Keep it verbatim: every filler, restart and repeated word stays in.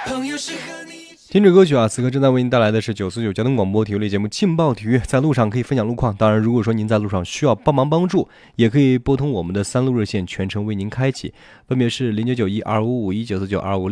听着歌曲啊，此刻正在为您带来的是九四九交通广播体育类节目《劲爆体育》。在路上可以分享路况，当然，如果说您在路上需要帮忙帮助，也可以拨通我们的三路热线，全程为您开启，分别是零九九一二五五一九四九二五。